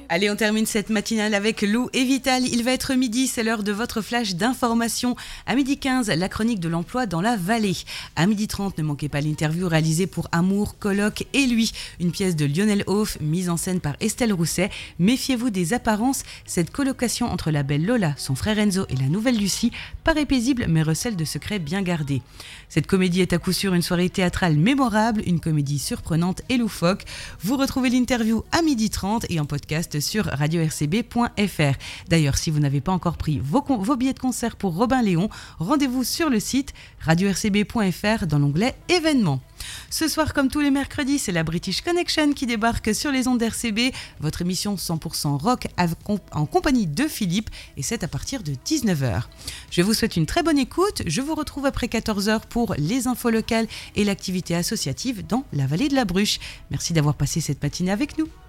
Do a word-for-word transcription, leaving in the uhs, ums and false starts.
Allez, on termine cette matinale avec Lou et Vital. Il va être midi, c'est l'heure de votre flash d'information. À midi quinze, la chronique de l'emploi dans la vallée. À midi trente, ne manquez pas l'interview réalisée pour Amour, Coloc et lui. Une pièce de Lionel Hoff, mise en scène par Estelle Rousset. Méfiez-vous des apparences. Cette colocation entre la belle Lola, son frère Enzo et la nouvelle Lucie paraît paisible mais recèle de secrets bien gardés. Cette comédie est à coup sûr une soirée théâtrale mémorable, une comédie surprenante et loufoque. Vous retrouvez l'interview à midi trente et en podcast sur radio r c b point f r. D'ailleurs, si vous n'avez pas encore pris vos, con- vos billets de concert pour Robin Léon, rendez-vous sur le site radio r c b point f r dans l'onglet événements. Ce soir, comme tous les mercredis, c'est la British Connection qui débarque sur les ondes d'R C B, votre émission cent pour cent rock en compagnie de Philippe, et c'est à partir de dix-neuf heures. Je vous souhaite une très bonne écoute, je vous retrouve après quatorze heures pour les infos locales et l'activité associative dans la vallée de la Bruche. Merci d'avoir passé cette matinée avec nous.